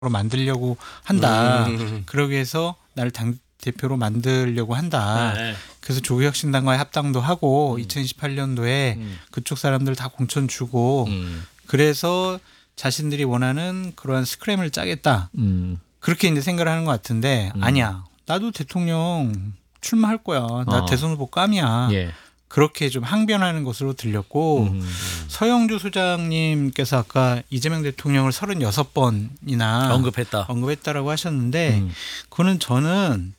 만들려고 한다. 그러기 위해서 나를 당대표로 만들려고 한다. 네. 그래서 조국혁신당과의 합당도 하고 2028년도에 그쪽 사람들 다 공천 주고 그래서 자신들이 원하는 그러한 스크램을 짜겠다. 그렇게 이제 생각을 하는 것 같은데 아니야. 나도 대통령 출마할 거야. 나 대선 후보 깜이야. 예. 그렇게 좀 항변하는 것으로 들렸고 서영주 소장님께서 아까 이재명 대통령을 36번이나 언급했다라고 하셨는데 그거는 저는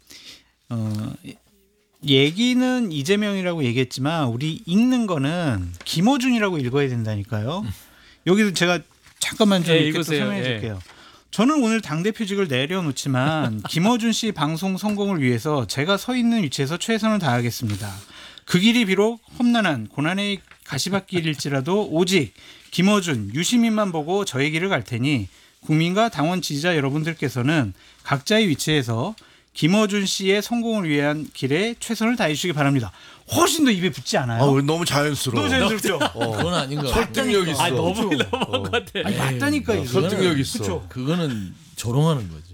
얘기는 이재명이라고 얘기했지만 우리 읽는 거는 김어준이라고 읽어야 된다니까요. 여기서 제가 잠깐만 좀 이렇게 또 설명해 줄게요. 저는 오늘 당대표직을 내려놓지만 김어준 씨 방송 성공을 위해서 제가 서 있는 위치에서 최선을 다하겠습니다. 그 길이 비록 험난한 고난의 가시밭길일지라도 오직 김어준, 유시민만 보고 저의 길을 갈 테니 국민과 당원 지지자 여러분들께서는 각자의 위치에서 김어준 씨의 성공을 위한 길에 최선을 다해 주시기 바랍니다. 훨씬 더 입에 붙지 않아요? 너무 자연스러워. 너무 자연스럽죠? 그건 아닌 것 같아. 설득력 있어. 너무 넘어간 것 같아. 아니, 맞다니까 이거. 설득력 있어. 그쵸? 그거는 조롱하는 거죠.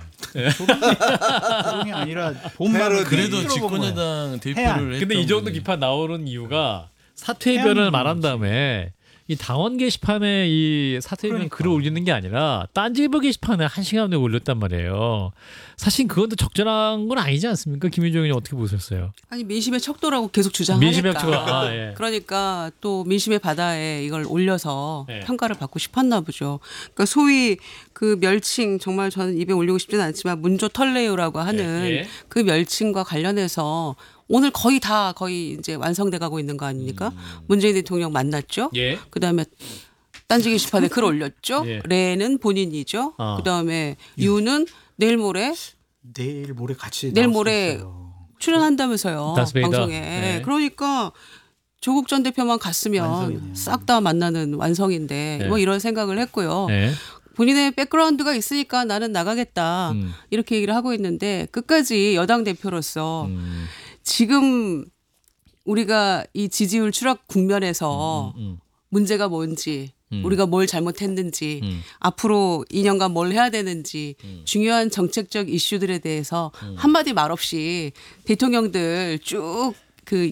조롱이 아니라 본말을 그래도 집권여당 대표를 했던 근데 이 정도 분이. 비판 나오는 이유가 사퇴변을 말한 다음에 이 당원 게시판에 이 사퇴변 글을 올리는 게 아니라 딴지일보 게시판에 1시간 내에 올렸단 말이에요. 사실 그건 또 적절한 건 아니지 않습니까? 김윤정 의원님 어떻게 보셨어요? 아니 민심의 척도라고 계속 주장하니까. 민심의 척도. 예. 그러니까 또 민심의 바다에 이걸 올려서 예. 평가를 받고 싶었나 보죠. 그러니까 소위 그 멸칭 정말 저는 입에 올리고 싶지는 않지만 문조 털레요라고 하는 예. 그 멸칭과 관련해서 오늘 거의 이제 완성돼 가고 있는 거 아닙니까? 문재인 대통령 만났죠. 예. 그다음에 딴지 게시판에 글 올렸죠. 예. 레는 본인이죠. 그다음에 유는 내일 모레 같이 내일 나올 모레 수 있어요. 출연한다면서요. 다스베이다. 방송에. 네. 그러니까 조국 전 대표만 갔으면 완성이네요. 싹 다 만나는 완성인데 네. 뭐 이런 생각을 했고요. 예. 본인의 백그라운드가 있으니까 나는 나가겠다. 이렇게 얘기를 하고 있는데 끝까지 여당 대표로서 지금 우리가 이 지지율 추락 국면에서 문제가 뭔지 우리가 뭘 잘못했는지 앞으로 2년간 뭘 해야 되는지 중요한 정책적 이슈들에 대해서 한마디 말 없이 대통령들 쭉 그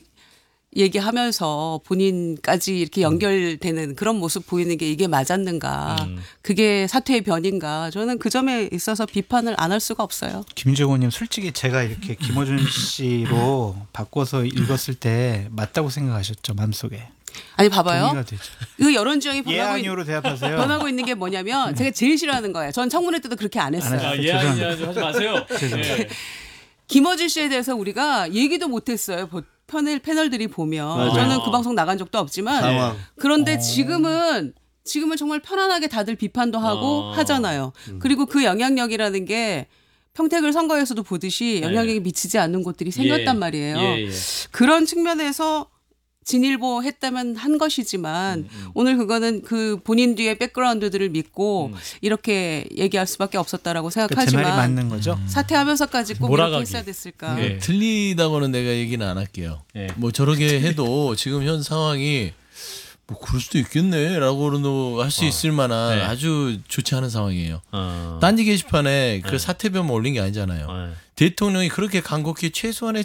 얘기하면서 본인까지 이렇게 연결되는 그런 모습 보이는 게 이게 맞았는가. 그게 사퇴의 변인가. 저는 그 점에 있어서 비판을 안 할 수가 없어요. 김재원 의원님 솔직히 제가 이렇게 김어준 씨로 바꿔서 읽었을 때 맞다고 생각하셨죠? 마음속에. 아니 봐봐요. 동의가 되죠. 그 여론지형이 예 아니오로 대답하세요. 변하고 있는 게 뭐냐면 제가 제일 싫어하는 거예요. 전 청문회 때도 그렇게 안 했어요. 안 예, 아니, 하지 마세요. 예. 김어준 씨에 대해서 우리가 얘기도 못했어요. 패널들이 보면 맞아요. 저는 그 방송 나간 적도 없지만 상황. 그런데 지금은 정말 편안하게 다들 비판도 하고 하잖아요. 그리고 그 영향력이라는 게 평택을 선거에서도 보듯이 영향력이 미치지 않는 곳들이 생겼단 말이에요. 예. 그런 측면에서 진일보 했다면 한 것이지만 오늘 그거는 그 본인 뒤에 백그라운드들을 믿고 이렇게 얘기할 수밖에 없었다라고 제 말이 생각하지만 맞는 거죠? 사퇴하면서까지 꼭 몰아가기. 이렇게 했어야 됐을까. 예. 틀리다고는 내가 얘기는 안 할게요. 예. 뭐 저렇게 해도 지금 현 상황이 뭐 그럴 수도 있겠네라고는 할 수 있을 만한 네. 아주 좋지 않은 상황이에요. 딴지 게시판에 그 사퇴변만 올린 게 아니잖아요. 대통령이 그렇게 간곡히 최소한의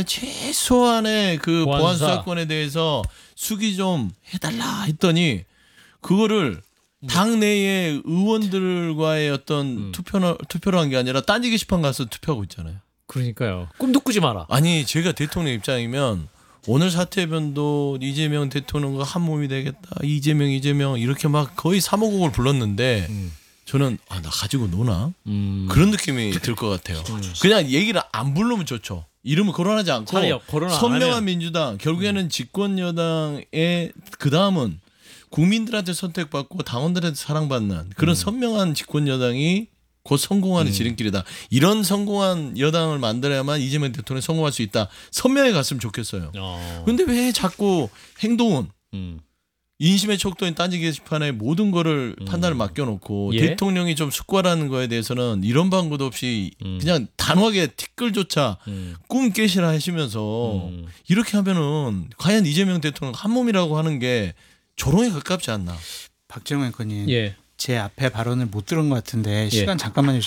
그 보안 보안수사. 수사권에 대해서 수기 좀 해달라 했더니 그거를 당내의 의원들과의 어떤 투표를 한 게 아니라 딴지 게시판 가서 투표하고 있잖아요. 그러니까요. 꿈도 꾸지 마라. 아니 제가 대통령 입장이면 오늘 사퇴변도 이재명 대통령과 한 몸이 되겠다. 이재명 이렇게 막 거의 3호곡을 불렀는데 저는 나 가지고 노나? 그런 느낌이 들 것 같아요. 그냥 얘기를 안 부르면 좋죠. 이름을 거론하지 않고 차라리 거론 안 선명한 하면. 민주당 결국에는 집권 여당의 그 다음은 국민들한테 선택받고 당원들한테 사랑받는 그런 선명한 집권 여당이 곧 성공하는 지름길이다. 이런 성공한 여당을 만들어야만 이재명 대통령이 성공할 수 있다. 선명히 갔으면 좋겠어요. 그런데 왜 자꾸 행동은 인심의 척도인 딴지 게시판에 모든 거를 판단을 맡겨놓고 예? 대통령이 좀 숙고하라는 거에 대해서는 이런 방법도 없이 그냥 단호하게 티끌조차 꿈 깨시라 하시면서 이렇게 하면은 과연 이재명 대통령 한 몸이라고 하는 게 조롱에 가깝지 않나. 박정현 의원님. 예. 제 앞에 발언을 못 들은 것 같은데 시간 잠깐만